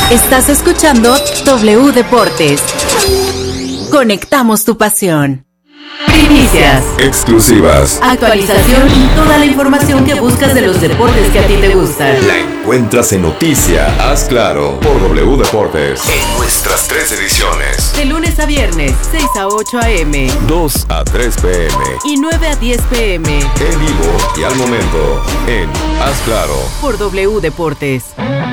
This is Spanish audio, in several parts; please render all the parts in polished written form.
Estás escuchando W Deportes. Conectamos tu pasión. Primicias, exclusivas, actualización y toda la información que buscas de los deportes que a ti te gustan. La encuentras en Noticia, Haz Claro, por W Deportes, en nuestras 3 ediciones. De lunes a viernes, 6 a 8 a.m., 2 a 3 p.m. y 9 a 10 p.m. En vivo y al momento, en Haz Claro, por W Deportes.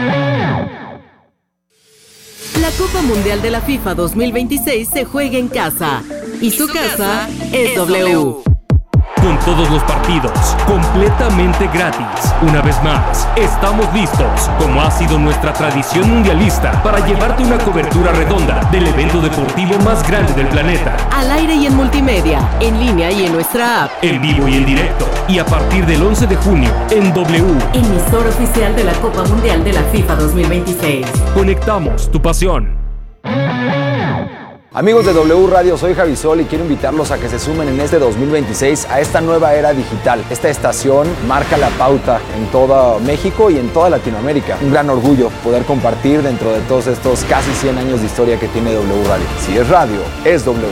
La Copa Mundial de la FIFA 2026 se juega en casa. Y su casa es W. Con todos los partidos, completamente gratis. Una vez más, estamos listos, como ha sido nuestra tradición mundialista, para llevarte una cobertura redonda del evento deportivo más grande del planeta. Al aire y en multimedia, en línea y en nuestra app. En vivo y en directo. Y a partir del 11 de junio, en W. Emisor oficial de la Copa Mundial de la FIFA 2026. Conectamos tu pasión. Amigos de W Radio, soy Javi Sol y quiero invitarlos a que se sumen en este 2026 a esta nueva era digital. Esta estación marca la pauta en todo México y en toda Latinoamérica. Un gran orgullo poder compartir dentro de todos estos casi 100 años de historia que tiene W Radio. Si es radio, es W.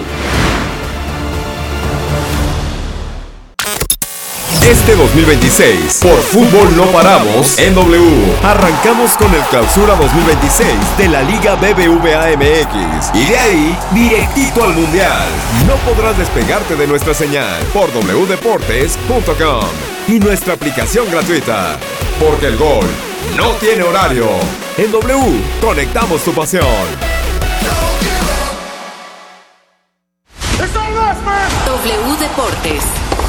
Este 2026, por fútbol no paramos en W. Arrancamos con el Clausura 2026 de la Liga BBVA MX. Y de ahí, directito al Mundial. No podrás despegarte de nuestra señal por wdeportes.com y nuestra aplicación gratuita. Porque el gol no tiene horario. En W, conectamos tu pasión. W Deportes.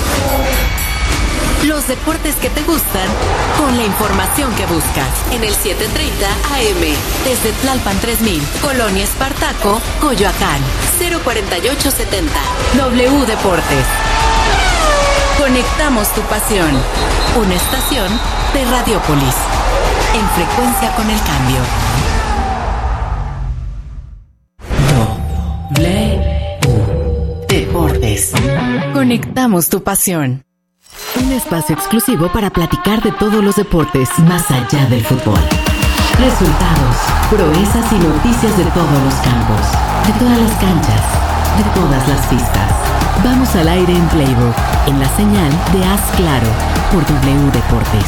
Los deportes que te gustan, con la información que buscas. En el 730 AM, desde Tlalpan 3000, Colonia Espartaco, Coyoacán, 04870. W Deportes. Conectamos tu pasión. Una estación de Radiópolis. En frecuencia con el cambio. W Deportes. Conectamos tu pasión. Un espacio exclusivo para platicar de todos los deportes más allá del fútbol. Resultados, proezas y noticias de todos los campos, de todas las canchas, de todas las pistas. Vamos al aire en Playbook, en la señal de Haz Claro, por W Deportes.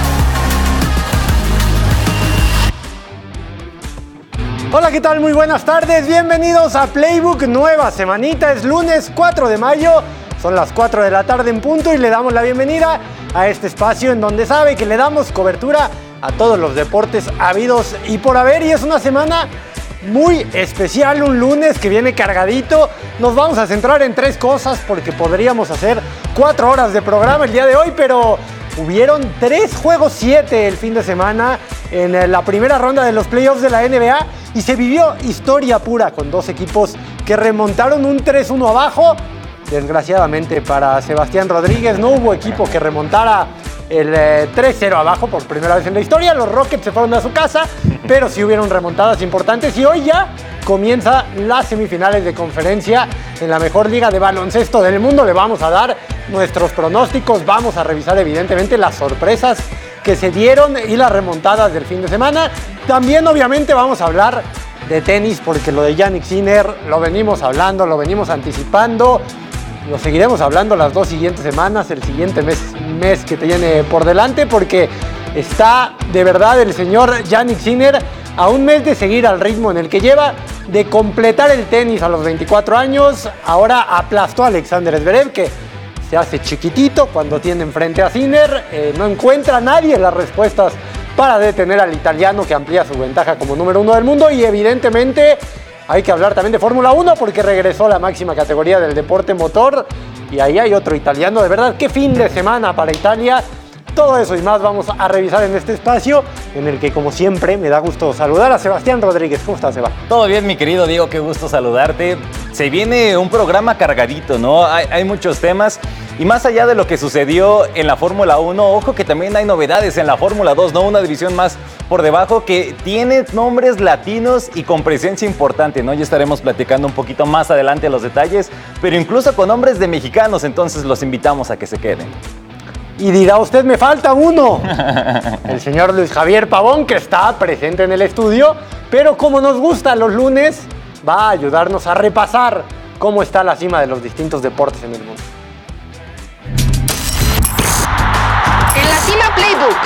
Hola, ¿qué tal? Muy buenas tardes, bienvenidos a Playbook, nueva semanita, es lunes 4 de mayo. Son las 4 de la tarde en punto y le damos la bienvenida a este espacio en donde sabe que le damos cobertura a todos los deportes habidos y por haber. Y es una semana muy especial, un lunes que viene cargadito. Nos vamos a centrar en 3 cosas porque podríamos hacer 4 horas de programa el día de hoy, pero hubieron 3 juegos 7 el fin de semana en la primera ronda de los playoffs de la NBA y se vivió historia pura con 2 equipos que remontaron un 3-1 abajo. Desgraciadamente para Sebastián Rodríguez no hubo equipo que remontara el 3-0 abajo por primera vez en la historia. Los Rockets se fueron a su casa, pero sí hubieron remontadas importantes y hoy ya comienza las semifinales de conferencia en la mejor liga de baloncesto del mundo. Le vamos a dar nuestros pronósticos, vamos a revisar evidentemente las sorpresas que se dieron y las remontadas del fin de semana. También obviamente vamos a hablar de tenis porque lo de Jannik Sinner lo venimos hablando, lo venimos anticipando. Lo seguiremos hablando las 2 siguientes semanas, el siguiente mes que te viene por delante, porque está de verdad el señor Jannik Sinner a un mes de seguir al ritmo en el que lleva, de completar el tenis a los 24 años. Ahora aplastó a Alexander Zverev, que se hace chiquitito cuando tiene enfrente a Sinner. No encuentra nadie las respuestas para detener al italiano, que amplía su ventaja como número 1 del mundo. Y evidentemente hay que hablar también de Fórmula 1 porque regresó la máxima categoría del deporte motor y ahí hay otro italiano. De verdad, qué fin de semana para Italia. Todo eso y más vamos a revisar en este espacio en el que, como siempre, me da gusto saludar a Sebastián Rodríguez. ¿Cómo estás, Seba? Todo bien, mi querido Diego, qué gusto saludarte. Se viene un programa cargadito, ¿no? Hay muchos temas. Y más allá de lo que sucedió en la Fórmula 1, ojo que también hay novedades en la Fórmula 2, ¿no? Una división más por debajo que tiene nombres latinos y con presencia importante, ¿no? Ya estaremos platicando un poquito más adelante los detalles, pero incluso con nombres de mexicanos, entonces los invitamos a que se queden. Y dirá usted, me falta uno. El señor Luis Javier Pavón, que está presente en el estudio, pero como nos gusta los lunes, va a ayudarnos a repasar cómo está la cima de los distintos deportes en el mundo. En la cima Playbook.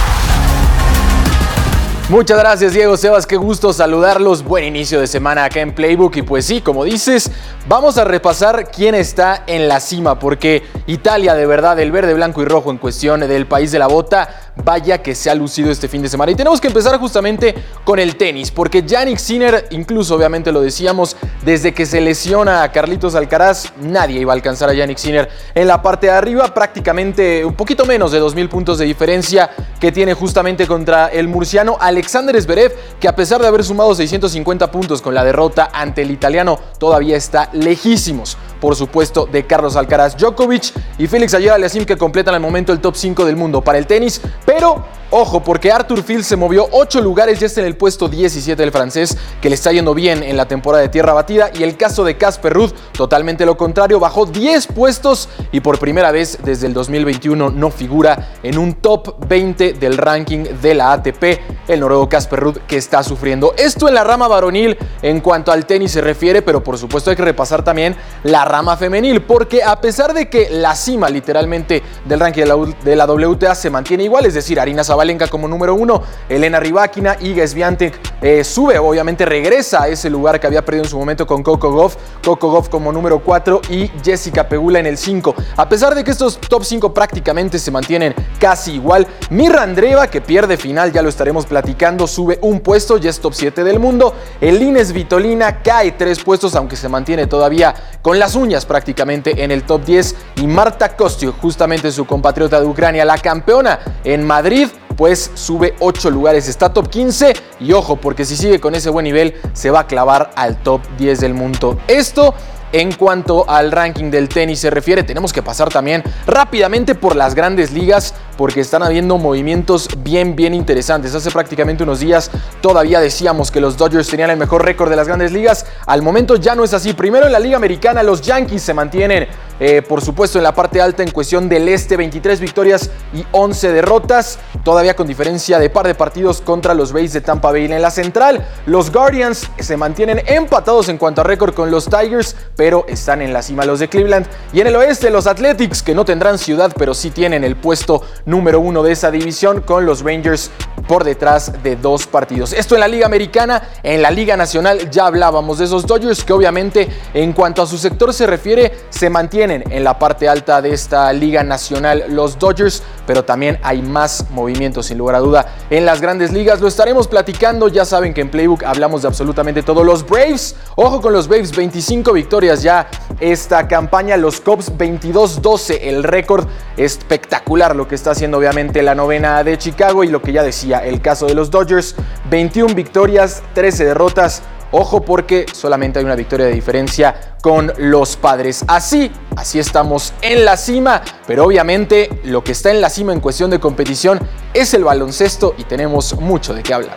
Muchas gracias, Diego, Sebas, qué gusto saludarlos. Buen inicio de semana acá en Playbook y pues sí, como dices, vamos a repasar quién está en la cima porque Italia, de verdad, el verde, blanco y rojo en cuestión del país de la bota, vaya que se ha lucido este fin de semana. Y tenemos que empezar justamente con el tenis porque Jannik Sinner, incluso obviamente lo decíamos, desde que se lesiona a Carlitos Alcaraz, nadie iba a alcanzar a Jannik Sinner en la parte de arriba, prácticamente un poquito menos de 2,000 puntos de diferencia que tiene justamente contra el murciano Alexander Zverev, que a pesar de haber sumado 650 puntos con la derrota ante el italiano, todavía está lejísimos, por supuesto, de Carlos Alcaraz. Djokovic y Félix Auger-Aliassime que completan al momento el top 5 del mundo para el tenis, pero ojo, porque Arthur Fils se movió 8 lugares, ya está en el puesto 17 del francés, que le está yendo bien en la temporada de tierra batida, y el caso de Casper Ruud, totalmente lo contrario, bajó 10 puestos y por primera vez desde el 2021 no figura en un top 20 del ranking de la ATP, el noruego Casper Ruud, que está sufriendo. Esto en la rama varonil en cuanto al tenis se refiere, pero por supuesto hay que repasar también la rama femenil, porque a pesar de que la cima literalmente del ranking de la WTA se mantiene igual, es decir, Aryna Sabalenka como número 1, Elena Rybakina, Iga Swiatek sube, obviamente regresa a ese lugar que había perdido en su momento con Coco Gauff como número 4 y Jessica Pegula en el 5. A pesar de que estos top 5 prácticamente se mantienen casi igual, Mirra Andreeva, que pierde final, ya lo estaremos platicando, sube un puesto, ya es top 7 del mundo. Elina Svitolina cae 3 puestos, aunque se mantiene todavía con las uñas prácticamente en el top 10. Y Marta Kostyuk, justamente su compatriota de Ucrania, la campeona en Madrid, pues sube 8 lugares, está top 15 y ojo, porque si sigue con ese buen nivel se va a clavar al top 10 del mundo. Esto en cuanto al ranking del tenis se refiere. Tenemos que pasar también rápidamente por las grandes ligas porque están habiendo movimientos bien interesantes. Hace prácticamente unos días todavía decíamos que los Dodgers tenían el mejor récord de las grandes ligas. Al momento ya no es así. Primero en la Liga Americana los Yankees se mantienen por supuesto en la parte alta en cuestión del este, 23 victorias y 11 derrotas, todavía con diferencia de par de partidos contra los Rays de Tampa Bay. En la central los Guardians se mantienen empatados en cuanto a récord con los Tigers, pero están en la cima los de Cleveland. Y en el oeste los Athletics, que no tendrán ciudad pero sí tienen el puesto número 1 de esa división, con los Rangers por detrás de 2 partidos. Esto en la Liga Americana. En la Liga Nacional ya hablábamos de esos Dodgers que obviamente en cuanto a su sector se refiere se mantienen en la parte alta de esta Liga Nacional los Dodgers, pero también hay más movimientos sin lugar a duda en las grandes ligas. Lo estaremos platicando, ya saben que en Playbook hablamos de absolutamente todo. Los Braves, ojo con los Braves, 25 victorias ya esta campaña, los Cubs 22-12, el récord espectacular lo que está haciendo obviamente la novena de Chicago, y lo que ya decía, el caso de los Dodgers, 21 victorias, 13 derrotas. Ojo porque solamente hay una victoria de diferencia con los Padres. Así estamos en la cima, pero obviamente lo que está en la cima en cuestión de competición es el baloncesto y tenemos mucho de qué hablar.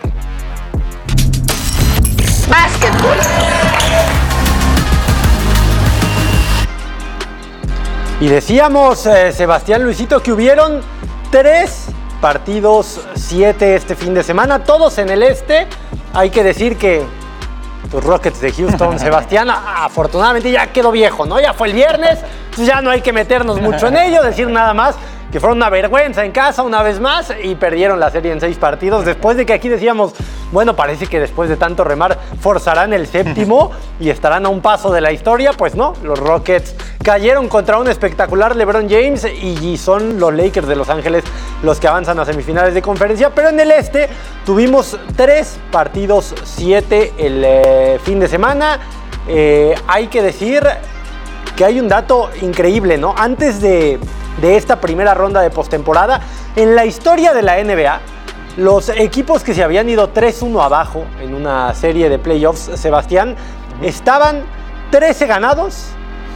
Básquetbol. Y decíamos, Sebastián, Luisito, que hubieron 3 partidos 7 este fin de semana, todos en el este. Hay que decir que tus Rockets de Houston, Sebastián, afortunadamente ya quedó viejo, ¿no? Ya fue el viernes, entonces ya no hay que meternos mucho en ello, decir nada más que fueron una vergüenza en casa una vez más y perdieron la serie en 6 partidos, después de que aquí decíamos, bueno, parece que después de tanto remar forzarán el 7º y estarán a un paso de la historia. Pues no, los Rockets cayeron contra un espectacular LeBron James y son los Lakers de Los Ángeles los que avanzan a semifinales de conferencia. Pero en el este tuvimos 3 partidos 7 el fin de semana. Hay que decir que hay un dato increíble, ¿no? Antes de esta primera ronda de postemporada, en la historia de la NBA, los equipos que se habían ido 3-1 abajo en una serie de playoffs, Sebastián, estaban 13 ganados,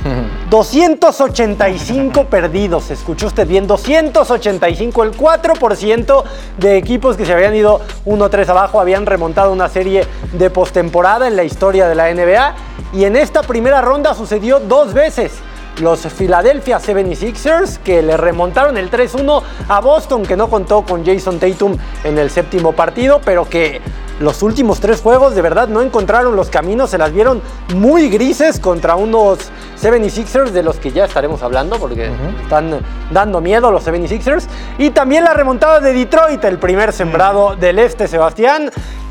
285 perdidos. Escuchó usted bien, 285. El 4% de equipos que se habían ido 1-3 abajo habían remontado una serie de postemporada en la historia de la NBA. Y en esta primera ronda sucedió 2 veces. los Philadelphia 76ers, que le remontaron el 3-1 a Boston, que no contó con Jason Tatum en el séptimo partido, pero que los últimos 3 juegos de verdad no encontraron los caminos, se las vieron muy grises contra unos 76ers de los que ya estaremos hablando porque están dando miedo los 76ers. Y también la remontada de Detroit, el primer sembrado del este, Sebastián,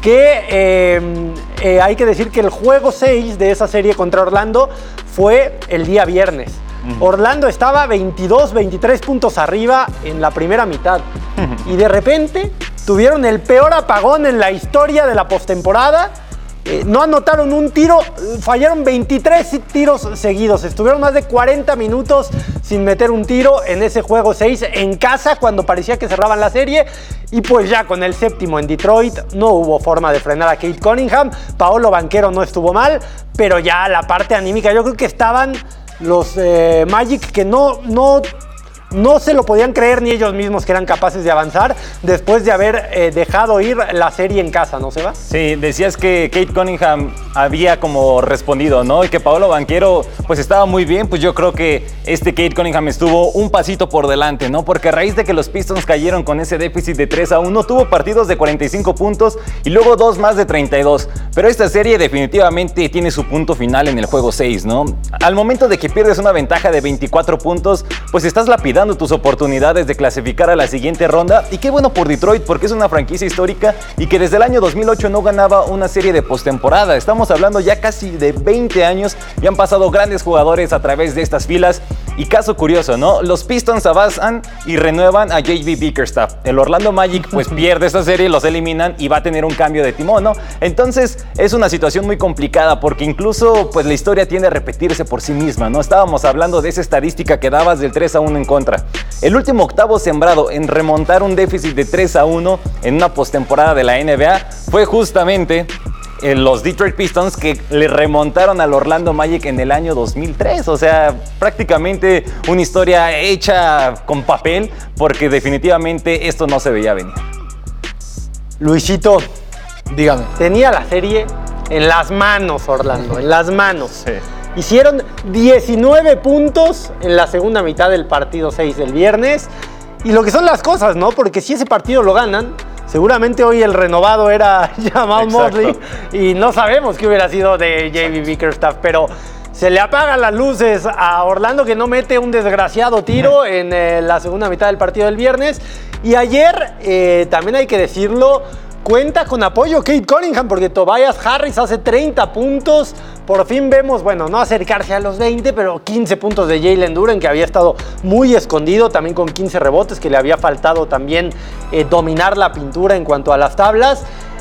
que hay que decir que el juego 6 de esa serie contra Orlando fue el día viernes. Orlando estaba 23 puntos arriba en la primera mitad y de repente tuvieron el peor apagón en la historia de la postemporada. No anotaron un tiro, fallaron 23 tiros seguidos. Estuvieron más de 40 minutos sin meter un tiro en ese juego 6 en casa cuando parecía que cerraban la serie. Y pues ya con el séptimo en Detroit no hubo forma de frenar a Cade Cunningham. Paolo Banchero no estuvo mal, pero ya la parte anímica, yo creo que estaban los Magic que no se lo podían creer ni ellos mismos que eran capaces de avanzar después de haber dejado ir la serie en casa, ¿no, Seba? Sí, decías que Cade Cunningham había como respondido, ¿no? Y que Paolo Banchero pues estaba muy bien. Pues yo creo que Cade Cunningham estuvo un pasito por delante, ¿no? Porque a raíz de que los Pistons cayeron con ese déficit de 3-1, tuvo partidos de 45 puntos y luego 2 más de 32. Pero esta serie definitivamente tiene su punto final en el juego 6, ¿no? Al momento de que pierdes una ventaja de 24 puntos, pues estás lapidando tus oportunidades de clasificar a la siguiente ronda. Y qué bueno por Detroit, porque es una franquicia histórica y que desde el año 2008 no ganaba una serie de postemporada. Estamos hablando ya casi de 20 años y han pasado grandes jugadores a través de estas filas. Y caso curioso, ¿no? Los Pistons avanzan y renuevan a JB Bickerstaff. El Orlando Magic pues pierde esta serie, los eliminan y va a tener un cambio de timón, ¿no? Entonces es una situación muy complicada porque incluso pues la historia tiende a repetirse por sí misma, ¿no? Estábamos hablando de esa estadística que dabas del 3-1 en contra. El último octavo sembrado en remontar un déficit de 3-1 en una postemporada de la NBA fue justamente los Detroit Pistons, que le remontaron al Orlando Magic en el año 2003. O sea, prácticamente una historia hecha con papel, porque definitivamente esto no se veía venir. Luisito, dígame. Tenía la serie en las manos, Orlando, en las manos. Sí. Hicieron 19 puntos en la segunda mitad del partido 6 del viernes. Y lo que son las cosas, ¿no? Porque si ese partido lo ganan, seguramente hoy el renovado era Jamal Mosley y no sabemos qué hubiera sido de JB Bickerstaff, pero se le apagan las luces a Orlando, que no mete un desgraciado tiro en la segunda mitad del partido del viernes. Y ayer, también hay que decirlo, cuenta con apoyo Cade Cunningham, porque Tobias Harris hace 30 puntos. Por fin vemos, bueno, no acercarse a los 20, pero 15 puntos de Jalen Duren, que había estado muy escondido, también con 15 rebotes, que le había faltado también dominar la pintura en cuanto a las tablas.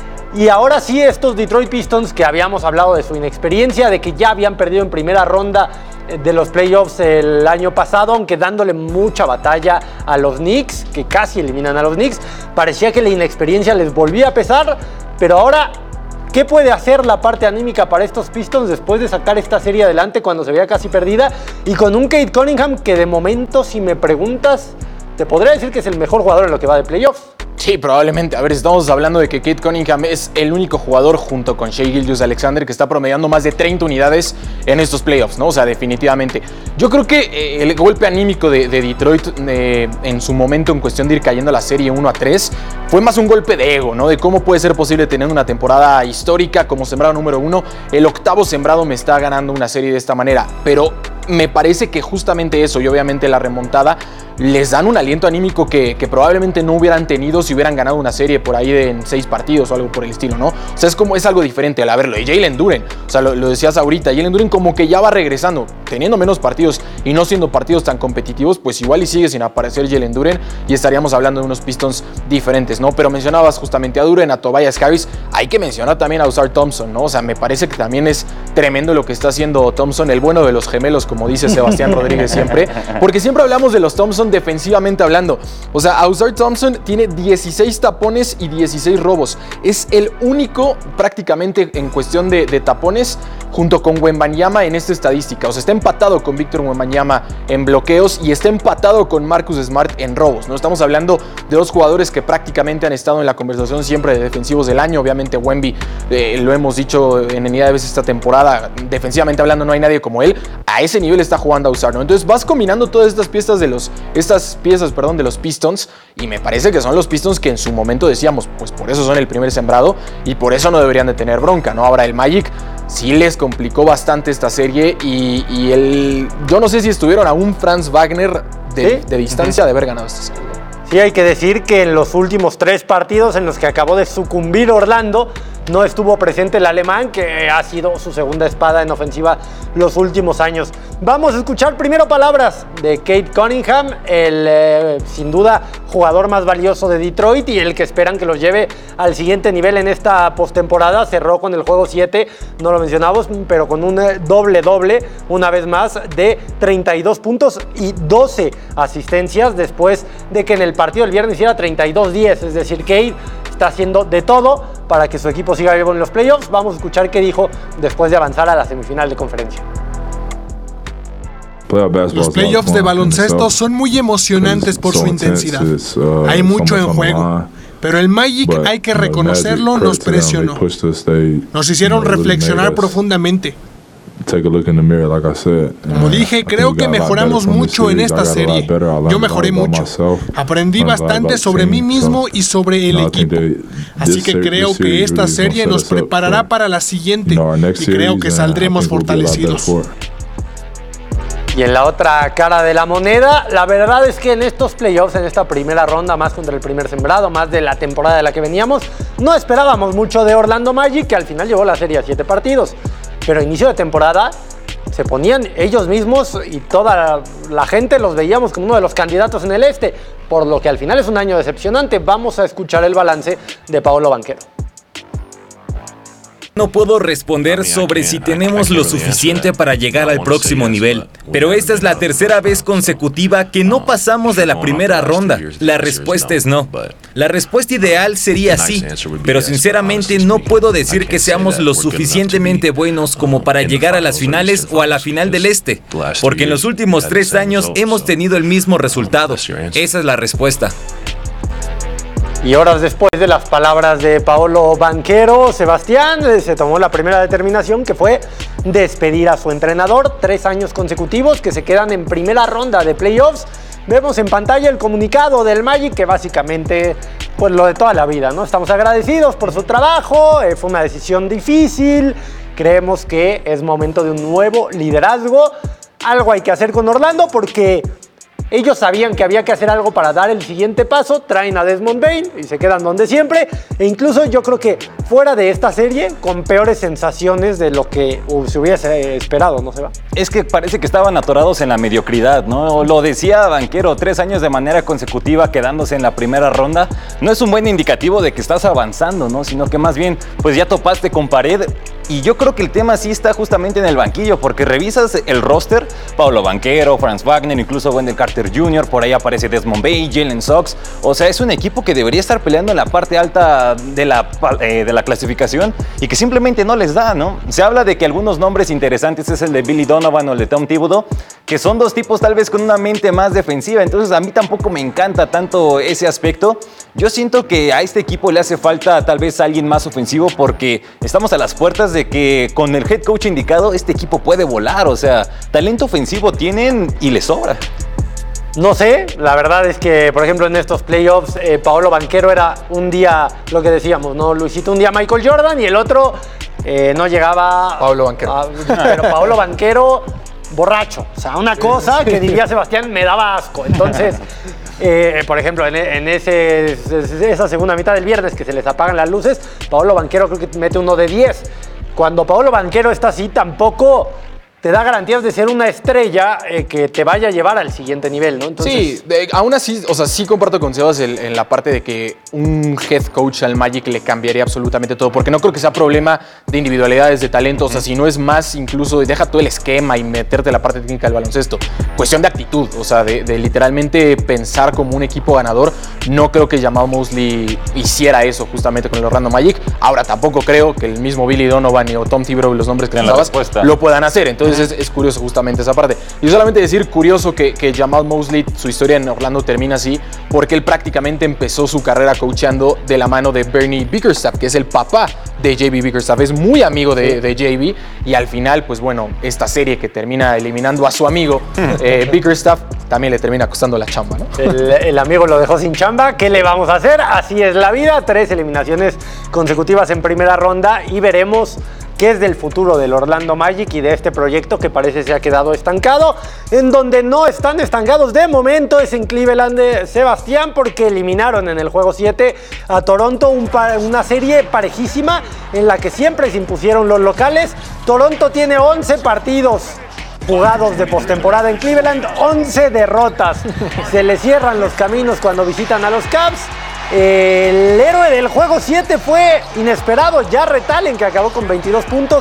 Y ahora sí, estos Detroit Pistons, que habíamos hablado de su inexperiencia, de que ya habían perdido en primera ronda de los playoffs el año pasado, aunque dándole mucha batalla a los Knicks, que casi eliminan a los Knicks, parecía que la inexperiencia les volvía a pesar, pero ahora, ¿qué puede hacer la parte anímica para estos Pistons después de sacar esta serie adelante cuando se veía casi perdida? Y con un Cade Cunningham que de momento, si me preguntas, te podría decir que es el mejor jugador en lo que va de playoffs. Sí, probablemente. A ver, estamos hablando de que Cade Cunningham es el único jugador junto con Shai Gilgeous-Alexander que está promediando más de 30 unidades en estos playoffs, ¿no? O sea, definitivamente. Yo creo que el golpe anímico de Detroit en su momento, en cuestión de ir cayendo la serie 1-3, fue más un golpe de ego, ¿no? De cómo puede ser posible tener una temporada histórica como sembrado número 1. El octavo sembrado me está ganando una serie de esta manera, pero me parece que justamente eso y obviamente la remontada les dan un aliento anímico que probablemente no hubieran tenido si hubieran ganado una serie por ahí en 6 partidos o algo por el estilo, ¿no? O sea, es algo diferente al verlo. Y Jalen Duren, o sea, lo decías ahorita, Jalen Duren como que ya va regresando, teniendo menos partidos y no siendo partidos tan competitivos, pues igual y sigue sin aparecer Jalen Duren y estaríamos hablando de unos Pistons diferentes, ¿no? Pero mencionabas justamente a Duren, a Tobias Harris, hay que mencionar también a Ausar Thompson, ¿no? O sea, me parece que también es tremendo lo que está haciendo Thompson, el bueno de los gemelos, como dice Sebastián Rodríguez siempre, porque siempre hablamos de los Thompson defensivamente hablando. O sea, Ausar Thompson tiene 16 tapones y 16 robos. Es el único prácticamente en cuestión de tapones junto con Wembanyama en esta estadística. O sea, está empatado con Victor Wembanyama en bloqueos y está empatado con Marcus Smart en robos, ¿no? Estamos hablando de dos jugadores que prácticamente han estado en la conversación siempre de defensivos del año. Obviamente Wemby, lo hemos dicho en infinidad de veces esta temporada, defensivamente hablando no hay nadie como él. a ese nivel está jugando Ausar, ¿no? Entonces vas combinando todas estas piezas de los Pistons y me parece que son los Pistons que en su momento decíamos, pues por eso son el primer sembrado y por eso no deberían de tener bronca, ¿no? Ahora el Magic sí les complicó bastante esta serie y yo no sé si estuvieron a un Franz Wagner de distancia de haber ganado esta serie. Sí, hay que decir que en los últimos 3 partidos en los que acabó de sucumbir Orlando, no estuvo presente el alemán, que ha sido su segunda espada en ofensiva los últimos años. Vamos a escuchar primero palabras de Cade Cunningham, el sin duda jugador más valioso de Detroit y el que esperan que los lleve al siguiente nivel en esta postemporada. Cerró con el juego 7, no lo mencionamos, pero con un doble-doble, una vez más, de 32 puntos y 12 asistencias, después de que en el partido del viernes hiciera 32-10. Es decir, Cade está haciendo de todo para que su equipo siga vivo en los playoffs. Vamos a escuchar qué dijo después de avanzar a la semifinal de conferencia. Los playoffs de baloncesto son muy emocionantes por su intensidad. Hay mucho en juego. Pero el Magic, hay que reconocerlo, nos presionó. Nos hicieron reflexionar profundamente. Como dije, creo que mejoramos mucho en esta serie. Yo mejoré mucho. Aprendí bastante sobre mí mismo y sobre el equipo. Así que creo que esta serie nos preparará para la siguiente y creo que saldremos fortalecidos. Y en la otra cara de la moneda, la verdad es que en estos playoffs, en esta primera ronda, más contra el primer sembrado, más de la temporada de la que veníamos, no esperábamos mucho de Orlando Magic, que al final llevó la serie a 7 partidos. Pero a inicio de temporada se ponían ellos mismos y toda la gente los veíamos como uno de los candidatos en el este, por lo que al final es un año decepcionante. Vamos a escuchar el balance de Paolo Banchero. No puedo responder sobre si tenemos lo suficiente para llegar al próximo nivel, pero esta es la tercera vez consecutiva que no pasamos de la primera ronda. La respuesta es no. La respuesta ideal sería sí, pero sinceramente no puedo decir que seamos lo suficientemente buenos como para llegar a las finales o a la final del este, porque en los últimos 3 años hemos tenido el mismo resultado. Esa es la respuesta. Y horas después de las palabras de Paolo Banchero, Sebastián se tomó la primera determinación, que fue despedir a su entrenador. 3 años consecutivos que se quedan en primera ronda de playoffs. Vemos en pantalla el comunicado del Magic, que básicamente, pues lo de toda la vida, ¿no? Estamos agradecidos por su trabajo, fue una decisión difícil, creemos que es momento de un nuevo liderazgo. Algo hay que hacer con Orlando porque ellos sabían que había que hacer algo para dar el siguiente paso, traen a Desmond Bane y se quedan donde siempre, e incluso yo creo que fuera de esta serie, con peores sensaciones de lo que se hubiese esperado, ¿no se va? Es que parece que estaban atorados en la mediocridad, ¿no? Lo decía Banchero, 3 años de manera consecutiva quedándose en la primera ronda, no es un buen indicativo de que estás avanzando, ¿no? Sino que más bien, pues ya topaste con pared. Y yo creo que el tema sí está justamente en el banquillo, porque revisas el roster, Paolo Banchero, Franz Wagner, incluso Wendell Carter Jr., por ahí aparece Desmond Bane, Jalen Suggs. O sea, es un equipo que debería estar peleando en la parte alta de la clasificación y que simplemente no les da, ¿no? Se habla de que algunos nombres interesantes es el de Billy Donovan o el de Tom Thibodeau, que son 2 tipos tal vez con una mente más defensiva. Entonces a mí tampoco me encanta tanto ese aspecto. Yo siento que a este equipo le hace falta tal vez alguien más ofensivo, porque estamos a las puertas de que con el head coach indicado este equipo puede volar. O sea, talento ofensivo tienen y les sobra. No sé, la verdad es que, por ejemplo, en estos playoffs, Paolo Banchero era un día, lo que decíamos, ¿no? Luisito un día Michael Jordan y el otro no llegaba... Paolo Banchero. Pero Paolo Banchero borracho. O sea, una cosa que diría Sebastián me daba asco. Entonces, por ejemplo, en esa segunda mitad del viernes que se les apagan las luces, Paolo Banchero creo que mete uno de 10. Cuando Paolo Banchero está así, tampoco te da garantías de ser una estrella que te vaya a llevar al siguiente nivel, ¿no? Entonces, sí, aún así, o sea, sí comparto con Sebas en la parte de que un head coach al Magic le cambiaría absolutamente todo, porque no creo que sea problema de individualidades, de talento, o sea, si no es más incluso, deja todo el esquema y meterte la parte técnica del baloncesto, cuestión de actitud, o sea, de literalmente pensar como un equipo ganador. No creo que Jamal Mosley hiciera eso justamente con el Orlando Magic. Ahora tampoco creo que el mismo Billy Donovan o Tom Thibodeau, los nombres que usabas, lo puedan hacer. Entonces Entonces es curioso justamente esa parte. Y solamente decir curioso que Jamal Mosley, su historia en Orlando termina así, porque él prácticamente empezó su carrera coachando de la mano de Bernie Bickerstaff, que es el papá de JB Bickerstaff. Es muy amigo de JB y al final, pues bueno, esta serie que termina eliminando a su amigo Bickerstaff también le termina costando la chamba, ¿no? El amigo lo dejó sin chamba. ¿Qué le vamos a hacer? Así es la vida. 3 eliminaciones consecutivas en primera ronda y veremos qué es del futuro del Orlando Magic y de este proyecto que parece se ha quedado estancado. En donde no están estancados de momento es en Cleveland, Sebastián, porque eliminaron en el juego 7 a Toronto, una serie parejísima en la que siempre se impusieron los locales. Toronto tiene 11 partidos jugados de postemporada en Cleveland, 11 derrotas. Se le cierran los caminos cuando visitan a los Cavs. El héroe del juego 7 fue inesperado, Jarrett Allen, que acabó con 22 puntos,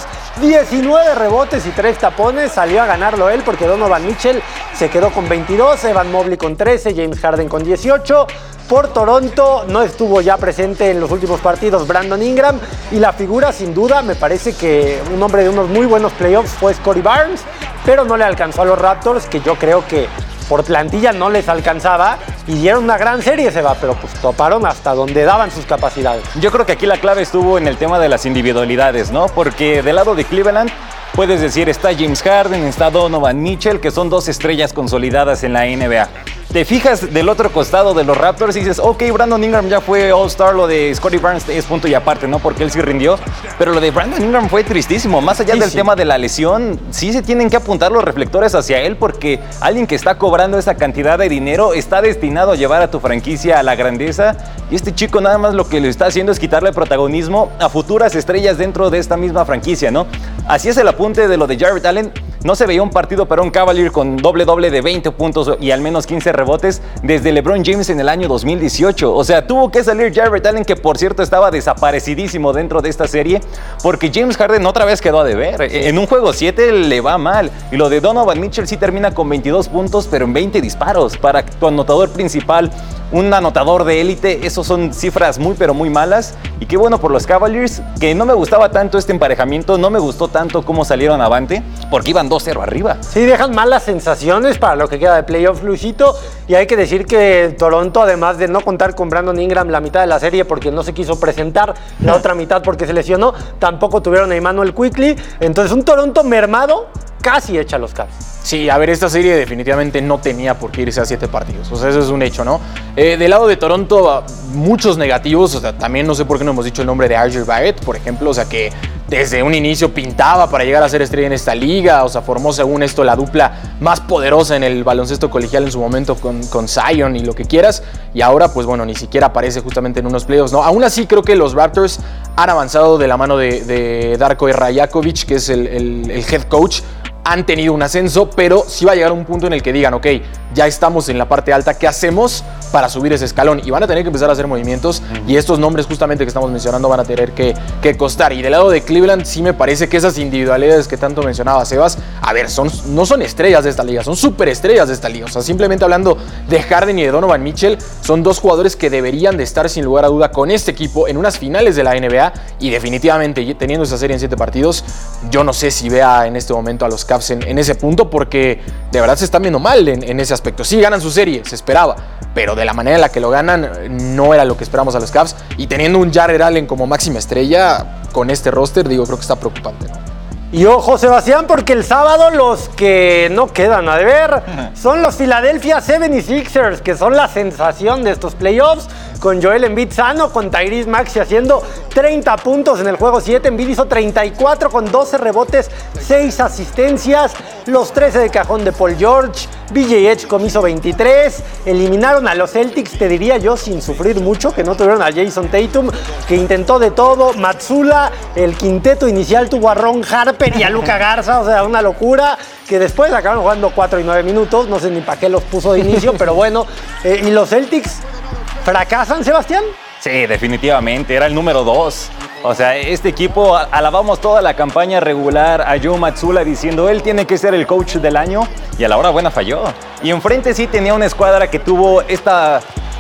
19 rebotes y 3 tapones. Salió a ganarlo él porque Donovan Mitchell se quedó con 22, Evan Mobley con 13, James Harden con 18. Por Toronto no estuvo ya presente en los últimos partidos Brandon Ingram, y la figura sin duda, me parece que un hombre de unos muy buenos playoffs fue Scottie Barnes, pero no le alcanzó a los Raptors, que yo creo que por plantilla no les alcanzaba, y dieron una gran serie, Seba, pero pues toparon hasta donde daban sus capacidades. Yo creo que aquí la clave estuvo en el tema de las individualidades, ¿no? Porque del lado de Cleveland, puedes decir, está James Harden, está Donovan Mitchell, que son 2 estrellas consolidadas en la NBA. Te fijas del otro costado de los Raptors y dices, ok, Brandon Ingram ya fue All-Star, lo de Scottie Barnes es punto y aparte, ¿no? Porque él sí rindió, pero lo de Brandon Ingram fue tristísimo. Más allá del tema de la lesión, sí se tienen que apuntar los reflectores hacia él, porque alguien que está cobrando esa cantidad de dinero está destinado a llevar a tu franquicia a la grandeza, y este chico nada más lo que le está haciendo es quitarle protagonismo a futuras estrellas dentro de esta misma franquicia, ¿no? Así es el apunte de lo de Jarrett Allen. No se veía un partido para un Cavalier con doble de 20 puntos y al menos 15 rebotes desde LeBron James en el año 2018. O sea, tuvo que salir Jarrett Allen, que por cierto estaba desaparecidísimo dentro de esta serie, porque James Harden otra vez quedó a deber. En un juego 7 le va mal. Y lo de Donovan Mitchell sí termina con 22 puntos, pero en 20 disparos. Para tu anotador principal, un anotador de élite, esos son cifras muy pero muy malas. Y qué bueno por los Cavaliers, que no me gustaba tanto este emparejamiento, no me gustó tanto cómo salieron avante, porque iban 2-0 arriba. Sí, dejan malas sensaciones para lo que queda de playoff, Luisito. Y hay que decir que Toronto, además de no contar con Brandon Ingram la mitad de la serie porque no se quiso presentar, la otra mitad porque se lesionó, tampoco tuvieron a Emmanuel Quickley. Entonces un Toronto mermado casi echa los Cavs. Sí, a ver, esta serie definitivamente no tenía por qué irse a 7 partidos. O sea, eso es un hecho, ¿no? Del lado de Toronto, muchos negativos. O sea, también no sé por qué no hemos dicho el nombre de R.J. Barrett, por ejemplo. O sea, que desde un inicio pintaba para llegar a ser estrella en esta liga. O sea, formó según esto la dupla más poderosa en el baloncesto colegial en su momento con Zion y lo que quieras. Y ahora, pues bueno, ni siquiera aparece justamente en unos playoffs, ¿no? Aún así, creo que los Raptors han avanzado de la mano de Darko Rajakovic, que es el head coach. Han tenido un ascenso, pero sí va a llegar un punto en el que digan, ok, ya estamos en la parte alta, ¿qué hacemos para subir ese escalón? Y van a tener que empezar a hacer movimientos, y estos nombres justamente que estamos mencionando van a tener que costar. Y del lado de Cleveland sí me parece que esas individualidades que tanto mencionaba Sebas, a ver, no son estrellas de esta liga, son superestrellas de esta liga. O sea, simplemente hablando de Harden y de Donovan Mitchell, son 2 jugadores que deberían de estar sin lugar a duda con este equipo en unas finales de la NBA, y definitivamente teniendo esa serie en 7 partidos, yo no sé si vea en este momento a los Cavs en ese punto, porque de verdad se están viendo mal en ese aspecto. Sí ganan su serie, se esperaba, pero de la manera en la que lo ganan no era lo que esperamos a los Cavs, y teniendo un Jarrett Allen como máxima estrella con este roster, digo, creo que está preocupante, ¿no? Y ojo, Sebastián, porque el sábado los que no quedan a deber son los Philadelphia 76ers, que son la sensación de estos playoffs, con Joel Embiid sano, con Tyrese Maxey haciendo 30 puntos en el juego 7. Embiid hizo 34 con 12 rebotes, 6 asistencias, los 13 de cajón de Paul George. BJ Edgecombe hizo 23. Eliminaron a los Celtics, te diría yo, sin sufrir mucho, que no tuvieron a Jason Tatum, que intentó de todo. Matsula, el quinteto inicial tuvo a Ron Harper y a Luka Garza, o sea, una locura, que después acabaron jugando 4 y 9 minutos, no sé ni para qué los puso de inicio, pero bueno. ¿Y los Celtics fracasan, Sebastián? Sí, definitivamente, era el número 2. O sea, este equipo, alabamos toda la campaña regular a Joe Matsula diciendo él tiene que ser el coach del año, y a la hora buena falló. Y enfrente sí tenía una escuadra que tuvo esta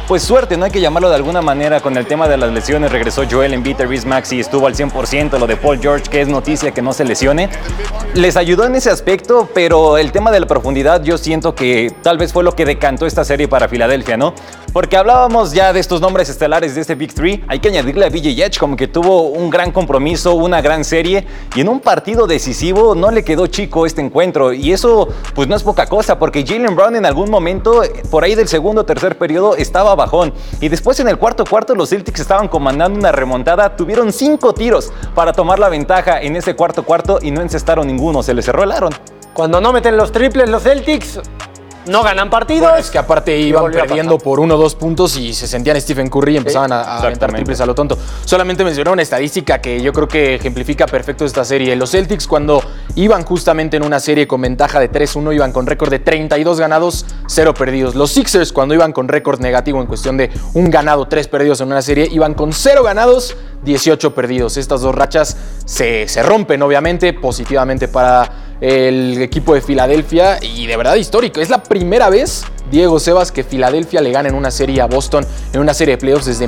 pues suerte, no hay que llamarlo de alguna manera, con el tema de las lesiones. Regresó Joel Embiid, Tyrese Maxey estuvo al 100%, lo de Paul George, que es noticia que no se lesione. Les ayudó en ese aspecto, pero el tema de la profundidad yo siento que tal vez fue lo que decantó esta serie para Filadelfia, ¿no? Porque hablábamos ya de estos nombres estelares de este Big Three, hay que añadirle a BJ Edge como que tuvo un gran compromiso, una gran serie, y en un partido decisivo no le quedó chico este encuentro, y eso pues no es poca cosa, porque Jaylen Brown en algún momento, por ahí del segundo o tercer periodo, estaba bajón, y después en el cuarto los Celtics estaban comandando una remontada, tuvieron 5 tiros para tomar la ventaja en ese cuarto y no encestaron ninguno, se les cerró el aro. Cuando no meten los triples los Celtics, no ganan partidos. Bueno, es que aparte iban perdiendo por 1 o 2 puntos y se sentían Stephen Curry y empezaban a aventar triples a lo tonto. Solamente mencioné una estadística que yo creo que ejemplifica perfecto esta serie. Los Celtics, cuando iban justamente en una serie con ventaja de 3-1, iban con récord de 32 ganados, 0 perdidos. Los Sixers, cuando iban con récord negativo en cuestión de 1 ganado, 3 perdidos en una serie, iban con 0 ganados, 18 perdidos. Estas 2 rachas se rompen, obviamente, positivamente para el equipo de Filadelfia, y de verdad histórico. Es la primera vez, Diego, Sebas, que Filadelfia le gana en una serie a Boston, en una serie de playoffs desde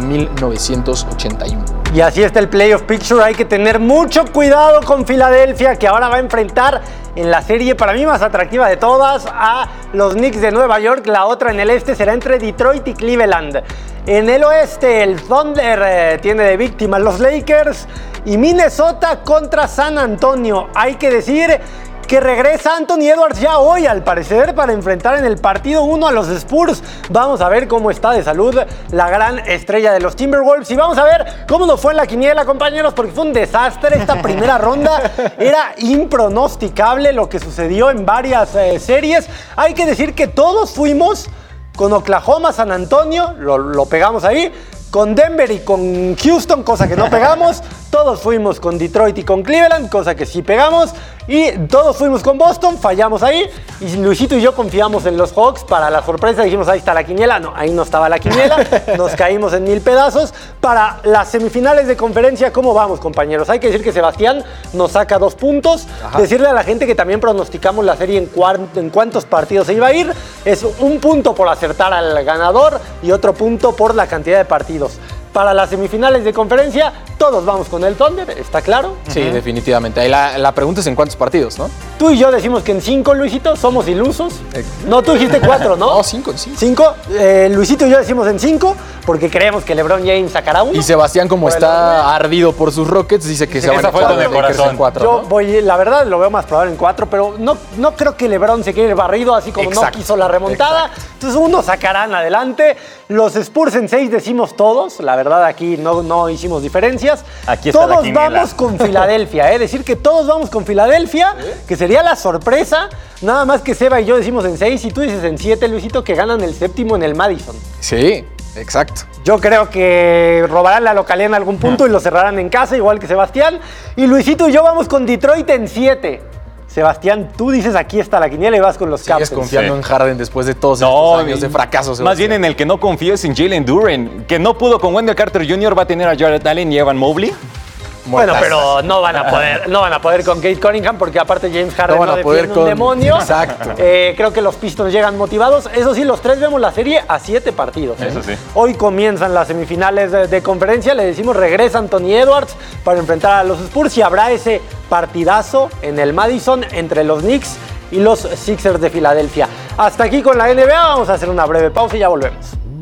1981. Y así está el playoff picture. Hay que tener mucho cuidado con Filadelfia, que ahora va a enfrentar en la serie para mí más atractiva de todas a los Knicks de Nueva York. La otra en el este será entre Detroit y Cleveland. En el oeste, el Thunder tiene de víctima los Lakers, y Minnesota contra San Antonio. Hay que decir que regresa Anthony Edwards ya hoy, al parecer, para enfrentar en el partido 1 a los Spurs. Vamos a ver cómo está de salud la gran estrella de los Timberwolves, y vamos a ver cómo nos fue en la quiniela, compañeros, porque fue un desastre esta primera ronda. Era impronosticable lo que sucedió en varias series. Hay que decir que todos fuimos con Oklahoma, San Antonio, lo pegamos ahí. Con Denver y con Houston, cosa que no pegamos. Todos fuimos con Detroit y con Cleveland, cosa que sí pegamos. Y todos fuimos con Boston, fallamos ahí. Y Luisito y yo confiamos en los Hawks para la sorpresa. Dijimos, ahí está la quiniela. No, ahí no estaba la quiniela. Nos caímos en 1000 pedazos. Para las semifinales de conferencia, ¿cómo vamos, compañeros? Hay que decir que Sebastián nos saca 2 puntos. Ajá. Decirle a la gente que también pronosticamos la serie en cuántos partidos se iba a ir. Es 1 punto por acertar al ganador y otro punto por la cantidad de partidos. Para las semifinales de conferencia, todos vamos con el Thunder, ¿está claro? Sí, definitivamente. Ahí la pregunta es en cuántos partidos, ¿no? Tú y yo decimos que en 5, Luisito, somos ilusos. No, tú dijiste 4, ¿no? No, 5, en 5. 5. Luisito y yo decimos en 5, porque creemos que LeBron James sacará 1. Y Sebastián, como está ardido por sus Rockets, dice que se van a quedar en 4. Yo voy, la verdad, lo veo más probable en 4, pero no creo que LeBron se quede barrido, así como no quiso la remontada. Entonces, uno sacarán adelante. Los Spurs en 6 decimos todos. La verdad, aquí no hicimos diferencias. Aquí está todos vamos con Filadelfia, decir que todos vamos con Filadelfia, que sería la sorpresa. Nada más que Seba y yo decimos en 6 y tú dices en 7, Luisito, que ganan el 7º en el Madison. Sí, exacto. Yo creo que robarán la localidad en algún punto y lo cerrarán en casa, igual que Sebastián. Y Luisito y yo vamos con Detroit en 7. Sebastián, tú dices aquí está la quiniela y vas con los Captains. ¿Sigues confiando en Harden después de todos estos años de fracaso, Sebastián? Más bien en el que no confío es en Jalen Duren, que no pudo con Wendell Carter Jr., va a tener a Jared Allen y Evan Mobley. Bueno, pero no van a poder con Cade Cunningham, porque aparte James Harden no defiende un demonio. Exacto. Creo que los Pistons llegan motivados. Eso sí, los 3 vemos la serie a 7 partidos. Eso sí. Hoy comienzan las semifinales de conferencia. Le decimos, regresa Anthony Edwards para enfrentar a los Spurs y habrá ese partidazo en el Madison entre los Knicks y los Sixers de Filadelfia. Hasta aquí con la NBA. Vamos a hacer una breve pausa y ya volvemos.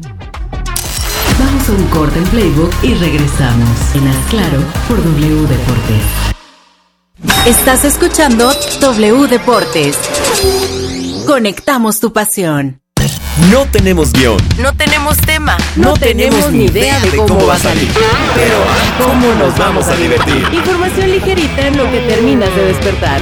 Vamos a un corte en Playbook y regresamos en Haz Claro por W Deportes. Estás escuchando W Deportes. Conectamos tu pasión. No tenemos guión. No tenemos tema. No tenemos ni idea de cómo va a salir. Pero ¿cómo nos vamos a divertir? Información ligerita en lo que terminas de despertar.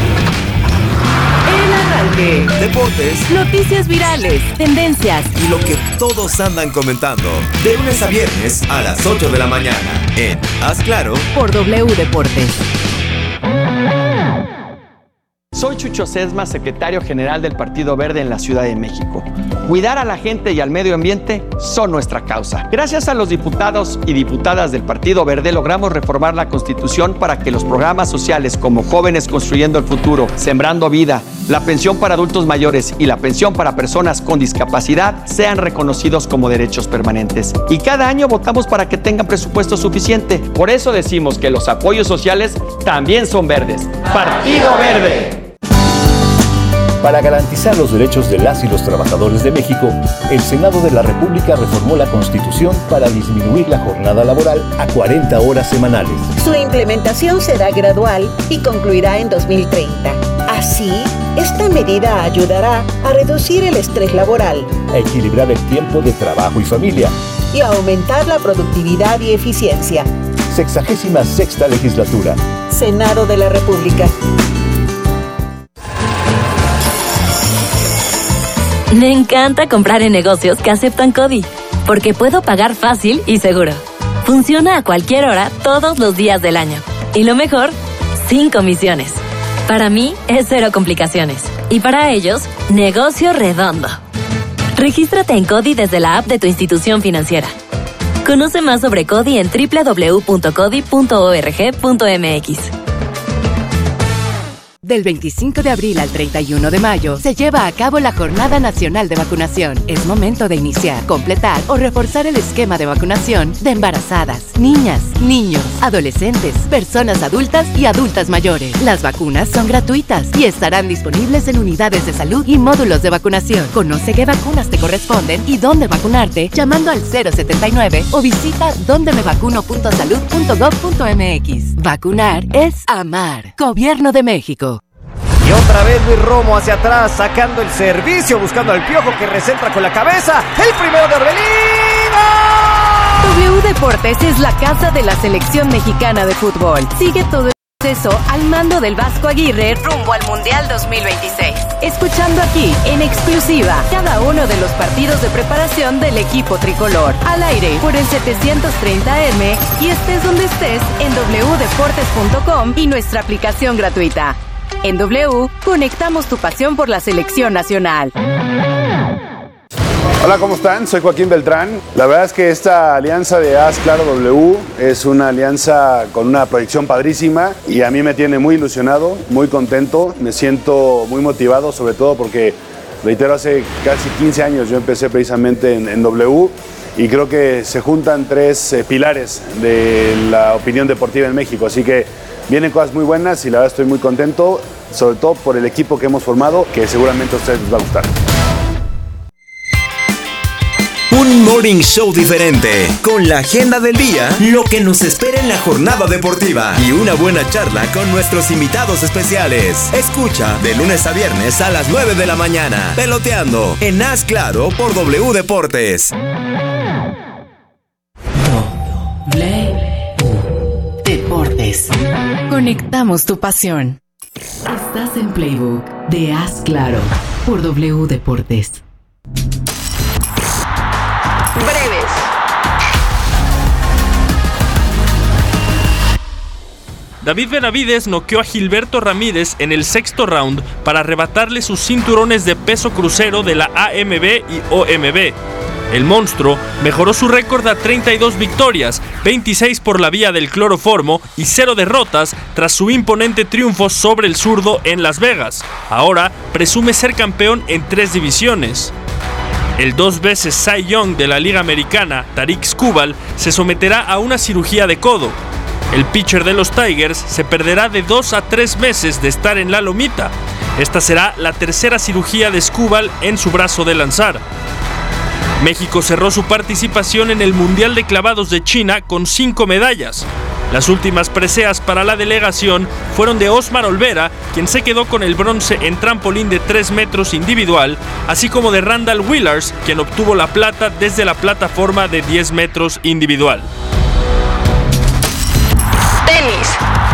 El arranque. Deportes. Noticias virales. Tendencias. Y lo que todos andan comentando. De lunes a viernes a las 8 de la mañana. En Haz Claro por W Deportes. Soy Chucho Sesma, secretario general del Partido Verde en la Ciudad de México. Cuidar a la gente y al medio ambiente son nuestra causa. Gracias a los diputados y diputadas del Partido Verde logramos reformar la Constitución para que los programas sociales como Jóvenes Construyendo el Futuro, Sembrando Vida la pensión para adultos mayores y la pensión para personas con discapacidad sean reconocidos como derechos permanentes. Y cada año votamos para que tengan presupuesto suficiente. Por eso decimos que los apoyos sociales también son verdes. ¡Partido Verde! Para garantizar los derechos de las y los trabajadores de México, el Senado de la República reformó la Constitución para disminuir la jornada laboral a 40 horas semanales. Su implementación será gradual y concluirá en 2030. Así, esta medida ayudará a reducir el estrés laboral, a equilibrar el tiempo de trabajo y familia y a aumentar la productividad y eficiencia. 66ª legislatura. Senado de la República. Me encanta comprar en negocios que aceptan CODI, porque puedo pagar fácil y seguro. Funciona a cualquier hora, todos los días del año. Y lo mejor, sin comisiones. Para mí, es cero complicaciones. Y para ellos, negocio redondo. Regístrate en CODI desde la app de tu institución financiera. Conoce más sobre CODI en www.codi.org.mx. Del 25 de abril al 31 de mayo se lleva a cabo la Jornada Nacional de Vacunación. Es momento de iniciar, completar o reforzar el esquema de vacunación de embarazadas, niñas, niños, adolescentes, personas adultas y adultas mayores. Las vacunas son gratuitas y estarán disponibles en unidades de salud y módulos de vacunación. Conoce qué vacunas te corresponden y dónde vacunarte llamando al 079 o visita dondemevacuno.salud.gov.mx. Vacunar es amar. Gobierno de México. Y otra vez Luis Romo hacia atrás, sacando el servicio, buscando al Piojo que recentra con la cabeza. El primero de Orbelín. W Deportes es la casa de la selección mexicana de fútbol. Sigue todo el proceso al mando del Vasco Aguirre rumbo al Mundial 2026. Escuchando aquí, en exclusiva, cada uno de los partidos de preparación del equipo tricolor. Al aire por el 730M y estés donde estés en wdeportes.com y nuestra aplicación gratuita. En W, conectamos tu pasión por la selección nacional. Hola, ¿cómo están? Soy Joaquín Beltrán. La verdad es que esta alianza de Haz Claro W es una alianza con una proyección padrísima y a mí me tiene muy ilusionado, muy contento, me siento muy motivado, sobre todo porque, reitero, hace casi 15 años yo empecé precisamente en W y creo que se juntan tres pilares de la opinión deportiva en México, así que vienen cosas muy buenas y la verdad estoy muy contento, sobre todo por el equipo que hemos formado, que seguramente a ustedes les va a gustar. Un morning show diferente, con la agenda del día, lo que nos espera en la jornada deportiva y una buena charla con nuestros invitados especiales. Escucha de lunes a viernes a las 9 de la mañana, Peloteando, en Haz Claro por W Deportes. Deportes. Conectamos tu pasión. Estás en Playbook de Haz Claro por W Deportes. Breves. David Benavides noqueó a Gilberto Ramírez en el sexto round para arrebatarle sus cinturones de peso crucero de la AMB y OMB. El monstruo mejoró su récord a 32 victorias, 26 por la vía del cloroformo y 0 derrotas tras su imponente triunfo sobre el zurdo en Las Vegas. Ahora presume ser campeón en 3 divisiones. El 2 veces Cy Young de la Liga Americana, Tarik Skubal, se someterá a una cirugía de codo. El pitcher de los Tigers se perderá de 2 a 3 meses de estar en la lomita. Esta será la tercera cirugía de Skubal en su brazo de lanzar. México cerró su participación en el Mundial de Clavados de China con 5 medallas. Las últimas preseas para la delegación fueron de Osmar Olvera, quien se quedó con el bronce en trampolín de 3 metros individual, así como de Randall Willars, quien obtuvo la plata desde la plataforma de 10 metros individual. Tenis.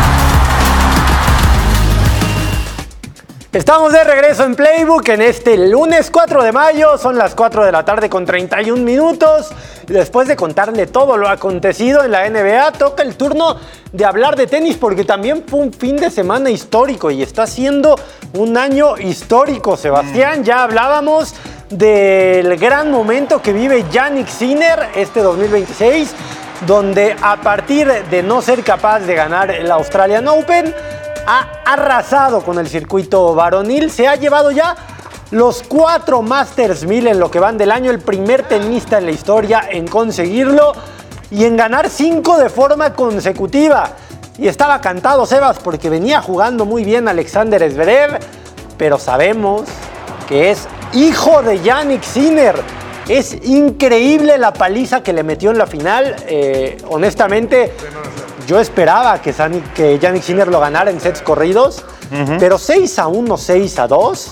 Estamos de regreso en Playbook en este lunes 4 de mayo, son las 4 de la tarde con 31 minutos. Después de contarle todo lo acontecido en la NBA, toca el turno de hablar de tenis porque también fue un fin de semana histórico y está siendo un año histórico, Sebastián. Ya hablábamos del gran momento que vive Jannik Sinner este 2026, donde a partir de no ser capaz de ganar el Australian Open, ha arrasado con el circuito varonil. Se ha llevado ya los 4 Masters 1000 en lo que van del año. El primer tenista en la historia en conseguirlo y en ganar 5 de forma consecutiva. Y estaba cantado, Sebas, porque venía jugando muy bien Alexander Zverev, pero sabemos que es hijo de Jannik Sinner. Es increíble la paliza que le metió en la final. Honestamente, yo esperaba que Jannik Sinner lo ganara en sets corridos, pero 6-1, 6-2.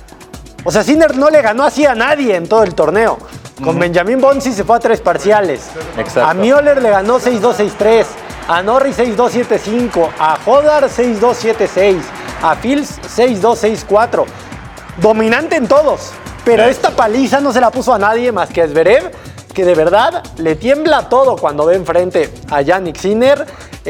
O sea, Sinner no le ganó así a nadie en todo el torneo. Con Benjamin Bonzi se fue a 3 parciales. Exacto. A Müller le ganó 6-2, 6-3. A Norris 6-2, 7-5. A Hodar 6-2, 7-6. A Fils 6-2, 6-4. Dominante en todos. Pero esta paliza no se la puso a nadie más que a Zverev, que de verdad le tiembla todo cuando ve enfrente a Jannik Sinner.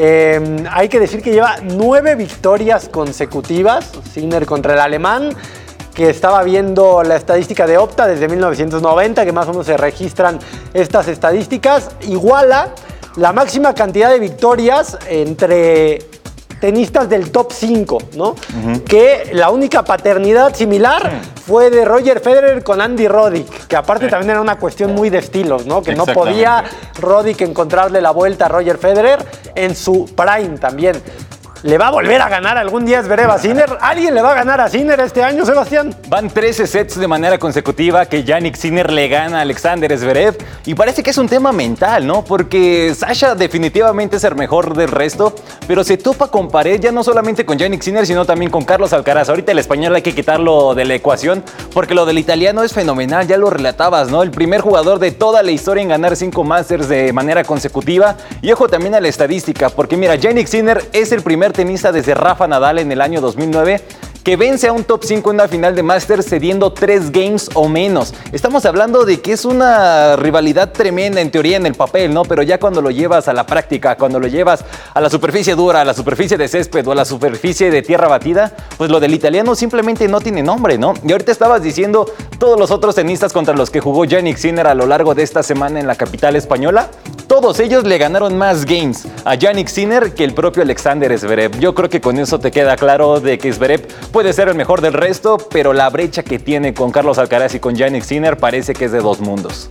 Hay que decir que lleva 9 victorias consecutivas, Sinner contra el alemán, que estaba viendo la estadística de Opta desde 1990, que más o menos se registran estas estadísticas. Iguala la máxima cantidad de victorias entre tenistas del top 5, ¿no? Que la única paternidad similar fue de Roger Federer con Andy Roddick, que aparte también era una cuestión muy de estilos, ¿no? Que no podía Roddick encontrarle la vuelta a Roger Federer en su prime también. ¿Le va a volver a ganar algún día Zverev a Sinner? ¿Alguien le va a ganar a Sinner este año, Sebastián? Van 13 sets de manera consecutiva que Jannik Sinner le gana a Alexander Zverev. Y parece que es un tema mental, ¿no? Porque Sasha definitivamente es el mejor del resto, pero se topa con pared ya no solamente con Jannik Sinner, sino también con Carlos Alcaraz. Ahorita el español hay que quitarlo de la ecuación, porque lo del italiano es fenomenal, ya lo relatabas, ¿no? El primer jugador de toda la historia en ganar 5 Masters de manera consecutiva. Y ojo también a la estadística, porque mira, Jannik Sinner es el primer tenista desde Rafa Nadal en el año 2009 que vence a un top 5 en una final de Masters cediendo 3 games o menos. Estamos hablando de que es una rivalidad tremenda en teoría en el papel, ¿no? Pero ya cuando lo llevas a la práctica, cuando lo llevas a la superficie dura, a la superficie de césped o a la superficie de tierra batida, pues lo del italiano simplemente no tiene nombre, ¿no? Y ahorita estabas diciendo todos los otros tenistas contra los que jugó Jannik Sinner a lo largo de esta semana en la capital española, todos ellos le ganaron más games a Jannik Sinner que el propio Alexander Zverev. Yo creo que con eso te queda claro de que Zverev puede ser el mejor del resto, pero la brecha que tiene con Carlos Alcaraz y con Jannik Sinner parece que es de dos mundos.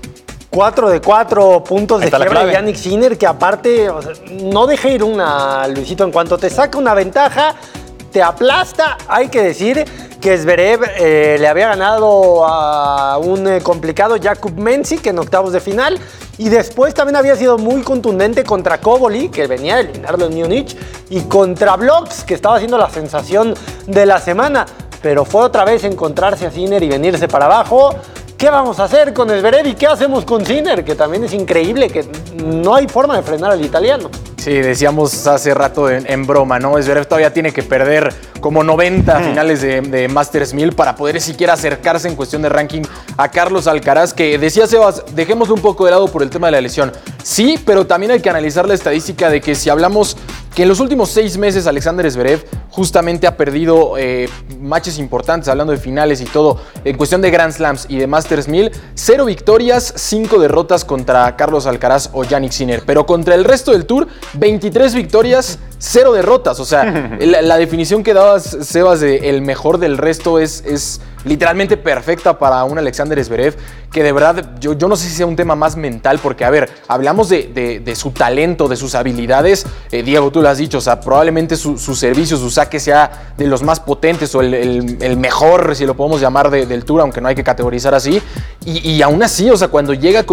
4 de 4 puntos de quiebre de Jannik Sinner, que aparte, o sea, no deja ir una, Luisito. En cuanto te saca una ventaja, te aplasta. Hay que decir que Zverev le había ganado a un complicado Jakub Mensik en octavos de final, y después también había sido muy contundente contra Koboli, que venía de eliminarlo en Múnich, y contra Bloks, que estaba haciendo la sensación de la semana. Pero fue otra vez encontrarse a Sinner y venirse para abajo. ¿Qué vamos a hacer con Zverev y qué hacemos con Sinner? Que también es increíble, que no hay forma de frenar al italiano. Sí, decíamos hace rato en broma, ¿no? Zverev todavía tiene que perder como 90 finales de Masters 1000 para poder siquiera acercarse en cuestión de ranking a Carlos Alcaraz, que decía Sebas, dejemos un poco de lado por el tema de la lesión. Sí, pero también hay que analizar la estadística de que si hablamos que en los últimos 6 meses Alexander Zverev justamente ha perdido matches importantes, hablando de finales y todo, en cuestión de Grand Slams y de Masters 1000, 0 victorias, 5 derrotas contra Carlos Alcaraz o Jannik Sinner, pero contra el resto del Tour, 23 victorias, 0 derrotas. O sea, la definición que dabas, Sebas, de el mejor del resto es literalmente perfecta para un Alexander Zverev, que de verdad yo no sé si sea un tema más mental, porque a ver, hablamos de su talento, de sus habilidades. Diego, tú lo has dicho, o sea, probablemente su servicio, su saque sea de los más potentes o el mejor, si lo podemos llamar, del Tour, aunque no hay que categorizar así. Y aún así, o sea, cuando llega